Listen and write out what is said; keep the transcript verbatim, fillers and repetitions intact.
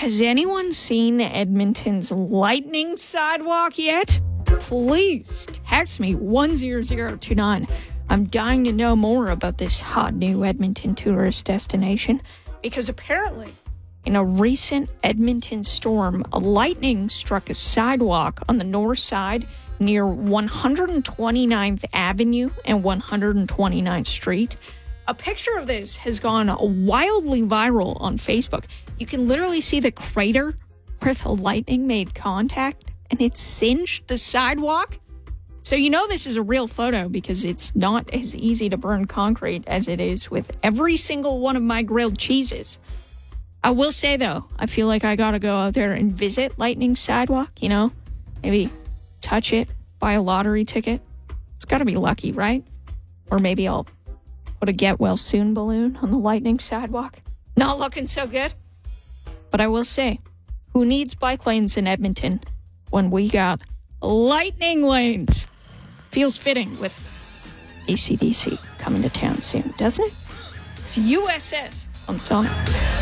Has anyone seen Edmonton's Lightning Sidewalk yet? Please text me one zero zero two nine. I'm dying to know more about this hot new Edmonton tourist destination because apparently in a recent Edmonton storm, a lightning struck a sidewalk on the north side near one hundred twenty-ninth Avenue and one hundred twenty-ninth Street. A picture of this has gone wildly viral on Facebook. You can literally see the crater where the lightning made contact, and it singed the sidewalk. So you know this is a real photo because it's not as easy to burn concrete as it is with every single one of my grilled cheeses. I will say, though, I feel like I gotta go out there and visit Lightning Sidewalk, you know? Maybe touch it, buy a lottery ticket. It's gotta be lucky, right? Or maybe I'll put a get well soon balloon on the Lightning Sidewalk. Not looking so good. But I will say, who needs bike lanes in Edmonton when we got lightning lanes? Feels fitting with A C D C coming to town soon, doesn't it? It's U S S on Sonic.